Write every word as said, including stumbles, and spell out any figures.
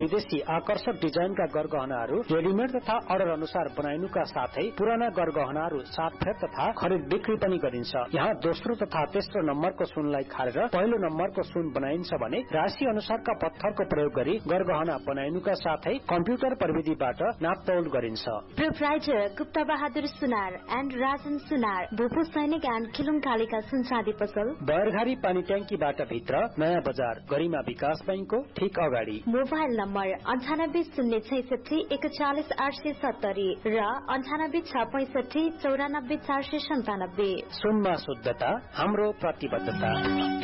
विदेशी आकर्षक डिजाइनका गरगहनाहरू रेडिमेड तथा अर्डर अनुसार बनाइनुका साथै पुराना गरगहनाहरू साटफेर तथा खरिद बिक्री पनि गरिन्छ। यहाँ दोस्रो तथा तेस्रो नम्बरको सुनलाई खारेर पहिलो नम्बरको सुन बनाइन्छ भने राशि अनुसारका पत्थरको प्रयोग गरी गरगहना बनाइनुका साथै कम्प्युटर प्रविधिबाट नापतौल गरिन्छ। Proprietor Gupta Bahadur Sunar and Rajan सुनार, भूपू सैनिक एन्ड खिलुङ कालिका सुनचाँदी पसल, बयरघारी पानी ट्याङ्कीबाट भित्र, नयाँ बजार, गरिमा विकास बैंकको ठीक अगाडि। मोबाइल नम्बर अन्ठानब्बे शून्य छैसठी एकचालिस आठ सय सत्तरी र अन्ठानब्बे छ पैसठी चौरानब्बे चार सय सन्तानब्बे। सुनमा शुद्धता हाम्रो प्रतिबद्धता।